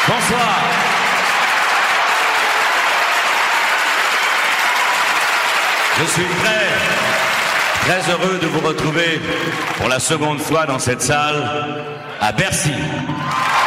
Bonsoir. Je suis très heureux de vous retrouver pour la seconde fois dans cette salle à Bercy.